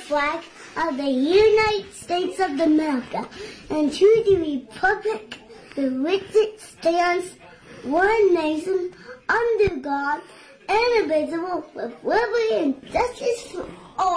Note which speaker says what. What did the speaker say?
Speaker 1: flag of the United States of America and to the republic for which it stands, one nation, under God, indivisible, with liberty and justice for all.